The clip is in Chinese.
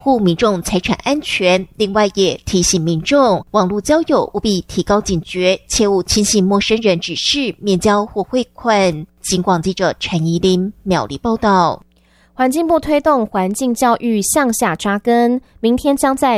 护民众财产安全。另外也提醒民众，网络交友务必提高警觉，切勿轻信陌生人指示面交或汇款。警广记者陈怡琳苗栗报道。 环境部推动环境教育向下扎根，明天将在